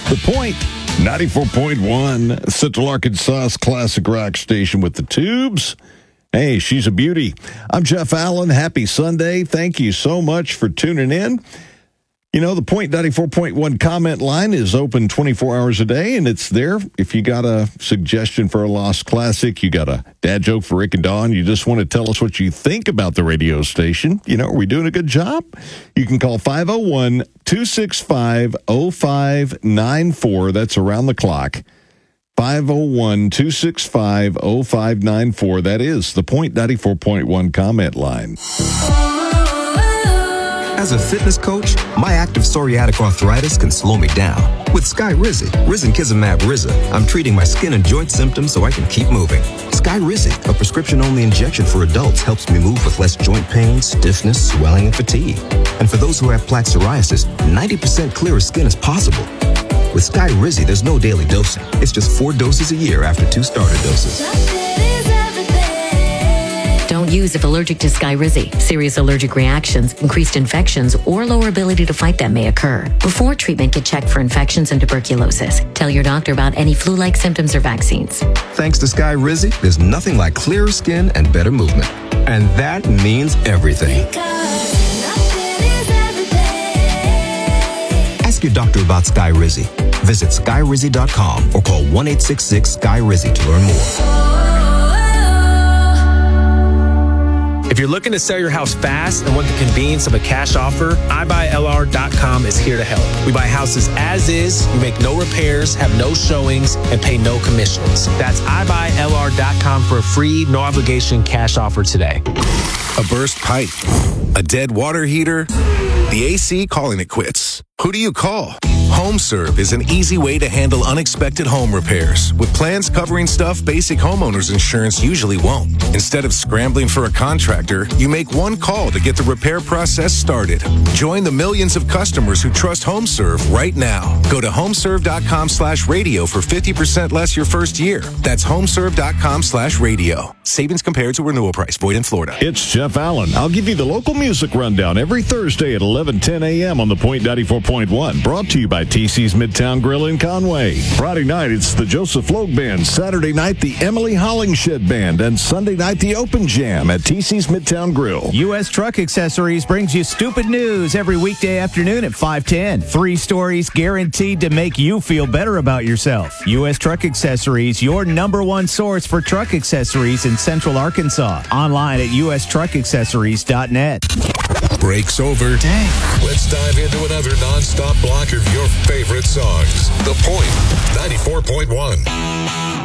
The Point, 94.1, Central Arkansas's classic rock station with the Tubes. Hey, she's a beauty. I'm Jeff Allen. Happy Sunday. Thank you so much for tuning in. You know, the Point 94.1 comment line is open 24 hours a day, and it's there. If you got a suggestion for a lost classic, you got a dad joke for Rick and Dawn, you just want to tell us what you think about the radio station, you know, are we doing a good job? You can call 501-265-0594. That's around the clock. 501-265-0594. That is the Point 94.1 comment line. As a fitness coach, my active psoriatic arthritis can slow me down. With Skyrizi, risankizumab Riza, I'm treating my skin and joint symptoms so I can keep moving. Skyrizi, a prescription-only injection for adults, helps me move with less joint pain, stiffness, swelling, and fatigue. And for those who have plaque psoriasis, 90% clearer skin is possible. With Skyrizi, there's no daily dosing. It's just 4 doses a year after 2 starter doses. Don't use if allergic to Skyrizi. Serious allergic reactions, increased infections, or lower ability to fight them may occur. Before treatment, get checked for infections and tuberculosis. Tell your doctor about any flu-like symptoms or vaccines. Thanks to Skyrizi, there's nothing like clearer skin and better movement. And that means everything. Ask your doctor about Skyrizi. Visit Skyrizi.com or call 1-866-SKY-RIZI to learn more. If you're looking to sell your house fast and want the convenience of a cash offer, iBuyLR.com is here to help. We buy houses as is, you make no repairs, have no showings, and pay no commissions. That's iBuyLR.com for a free, no obligation cash offer today. A burst pipe, a dead water heater, the AC calling it quits. Who do you call? HomeServe is an easy way to handle unexpected home repairs with plans covering stuff basic homeowners insurance usually won't. Instead of scrambling for a contractor, you make one call to get the repair process started. Join the millions of customers who trust HomeServe right now. Go to homeserve.com/radio for 50% less your first year. That's homeserve.com/radio. Savings compared to renewal price. Void in Florida. It's Jeff Allen. I'll give you the local music rundown every Thursday at 11:10 a.m. on the Point 94.1. Brought to you by TC's Midtown Grill in Conway. Friday night, it's the Joseph Logue Band. Saturday night, the Emily Hollingshed Band. And Sunday night, the Open Jam at TC's Midtown Grill. U.S. Truck Accessories brings you stupid news every weekday afternoon at 5:10. 3 stories guaranteed to make you feel better about yourself. U.S. Truck Accessories, your #1 source for truck accessories in Central Arkansas. Online at ustruckaccessories.net. Break's over. Dang. Let's dive into another non-stop block of your favorite songs. The Point 94.1.